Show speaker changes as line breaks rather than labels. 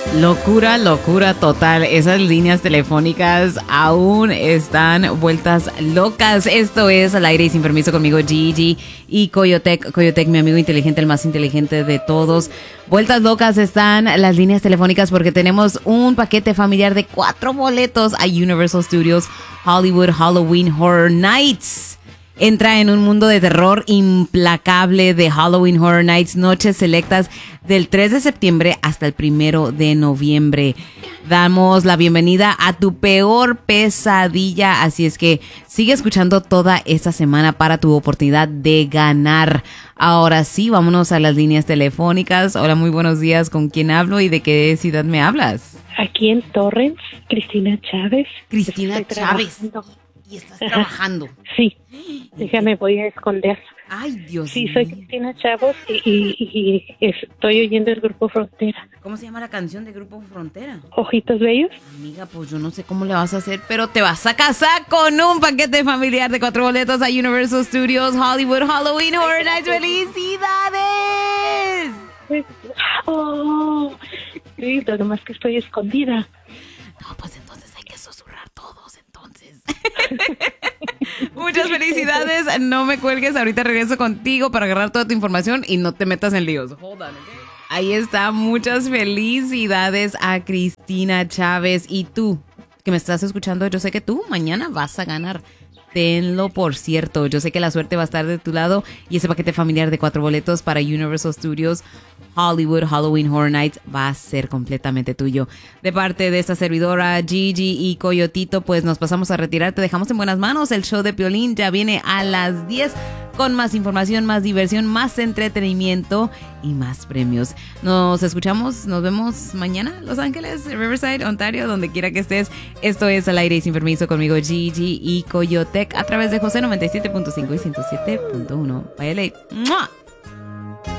Locura, locura total. Esas líneas telefónicas aún están vueltas locas. Esto es Al Aire y Sin Permiso conmigo, Gigi y Coyotec. Coyotec, mi amigo inteligente, el más inteligente de todos. Vueltas locas están las líneas telefónicas porque tenemos un paquete familiar de 4 boletos a Universal Studios Hollywood Halloween Horror Nights. Entra en un mundo de terror implacable de Halloween Horror Nights, noches selectas del 3 de septiembre hasta el 1 de noviembre. Damos la bienvenida a tu peor pesadilla, así es que sigue escuchando toda esta semana para tu oportunidad de ganar. Ahora sí, vámonos a las líneas telefónicas. Hola, muy buenos días. ¿Con quién hablo y de qué ciudad me hablas?
Aquí en Torrance, Cristina Chávez.
Cristina Chávez. Y estás trabajando.
Sí, déjame, voy a esconder.
Ay, Dios mío.
Sí, soy Cristina Chávez y estoy oyendo el Grupo Frontera.
¿Cómo se llama la canción de Grupo Frontera?
Ojitos Bellos.
Amiga, pues yo no sé cómo le vas a hacer, pero te vas a casar con un paquete familiar de 4 boletos a Universal Studios Hollywood Halloween Horror Nights. ¡Felicidades!
Oh, sí, lo demás que estoy escondida.
No, pues entonces hay que susurrar todos, entonces. Muchas felicidades. No me cuelgues. Ahorita regreso contigo para agarrar toda tu información y no te metas en líos. Hold on, okay? Ahí está. Muchas felicidades a Cristina Chávez. Y tú, que me estás escuchando, yo sé que tú mañana vas a ganar. Tenlo por cierto. Yo sé que la suerte va a estar de tu lado y ese paquete familiar de 4 boletos para Universal Studios Hollywood Halloween Horror Nights va a ser completamente tuyo. De parte de esta servidora Gigi y Coyotito, pues nos pasamos a retirar. Te dejamos en buenas manos. El show de Piolín ya viene a las 10 con más información, más diversión, más entretenimiento y más premios. Nos escuchamos, nos vemos mañana. Los Ángeles, Riverside, Ontario, donde quiera que estés. Esto es Al Aire y Sin Permiso conmigo, Gigi y Coyotec, a través de José 97.5 y 107.1. Bye, ¡mua!